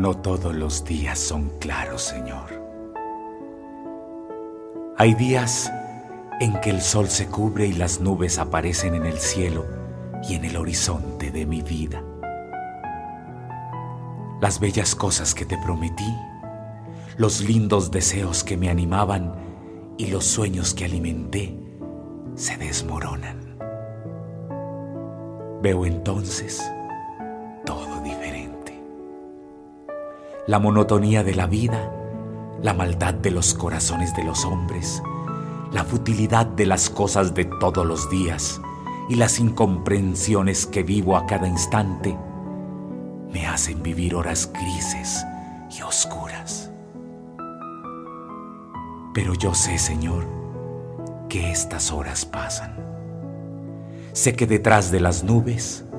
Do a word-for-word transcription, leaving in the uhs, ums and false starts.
No todos los días son claros, Señor. Hay días en que el sol se cubre y las nubes aparecen en el cielo y en el horizonte de mi vida. Las bellas cosas que te prometí, los lindos deseos que me animaban y los sueños que alimenté se desmoronan. Veo entonces todo diferente. La monotonía de la vida, la maldad de los corazones de los hombres, la futilidad de las cosas de todos los días y las incomprensiones que vivo a cada instante me hacen vivir horas grises y oscuras. Pero yo sé, Señor, que estas horas pasan. Sé que detrás de las nubes